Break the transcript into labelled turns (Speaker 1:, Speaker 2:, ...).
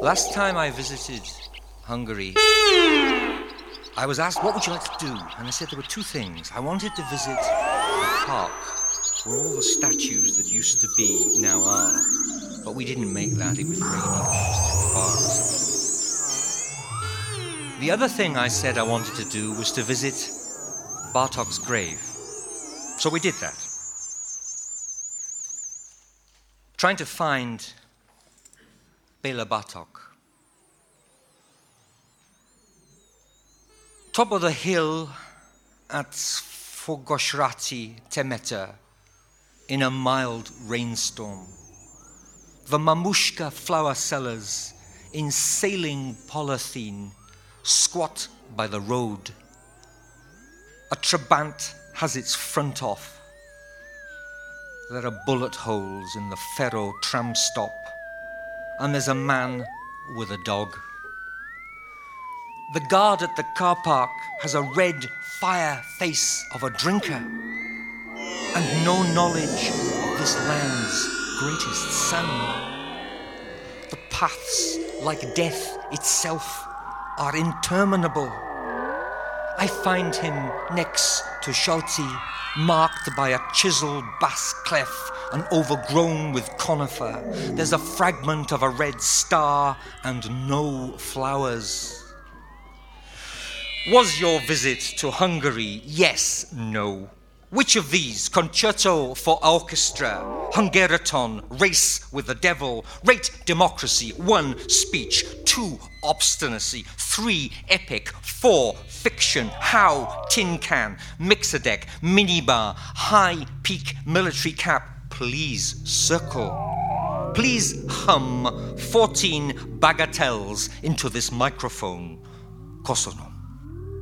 Speaker 1: Last time I visited Hungary, I was asked, what would you like to do? And I said there were two things. I wanted to visit the park where all the statues that used to be now are. But we didn't make that. It was raining. It was too far or something. The other thing I said I wanted to do was to visit Bartok's grave. So we did that. Trying to find Bela Bartok. Top of the hill at Fogoshrati Temeta in a mild rainstorm. The mamushka flower sellers in sailing polythene squat by the road. A Trabant has its front off. There are bullet holes in the Ferro tram stop, and there's a man with a dog. The guard at the car park has a red fire face of a drinker and no knowledge of this land's greatest son. The paths, like death itself, are interminable. I find him next to Shalti, marked by a chiseled bass clef and overgrown with conifer. There's a fragment of a red star and no flowers. Was your visit to Hungary yes, no? Which of these? Concerto for orchestra, Hungariton, race with the devil, rate democracy, 1 speech, 2 obstinacy, 3 epic, 4 fiction, how tin can, mixer-deck, minibar, high peak military cap, please circle. Please hum 14 bagatelles into this microphone. Kosono.